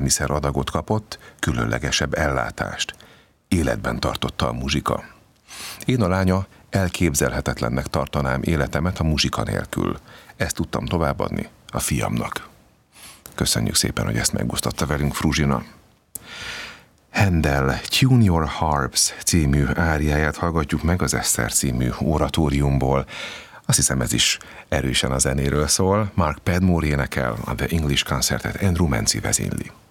élelmiszeradagot kapott, különlegesebb ellátást. Életben tartotta a muzsika. Én a lánya elképzelhetetlennek tartanám életemet a muzsika nélkül. Ezt tudtam továbbadni a fiamnak. Köszönjük szépen, hogy ezt megosztotta velünk Fruzsina. Handel Tune Your Harps című áriáját hallgatjuk meg az Eszter című oratóriumból. Azt hiszem, ez is erősen a zenéről szól. Mark Padmore énekel, a The English Concertet Andrew Mancy vezényli.